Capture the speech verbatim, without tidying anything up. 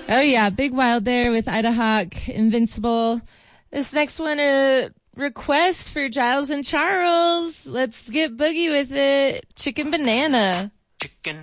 Oh, yeah. Big Wild there with Ida Hawk, Invincible. This next one, a request for Giles and Charles. Let's get boogie with it. Chicken Banana. Chicken